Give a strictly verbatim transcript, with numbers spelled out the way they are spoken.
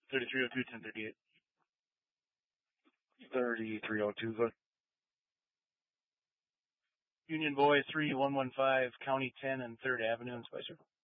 thirty-three oh two, ten thirty-eight. thirty-three oh two, good. Union Boy three one one five, County ten and third Avenue in Spicer.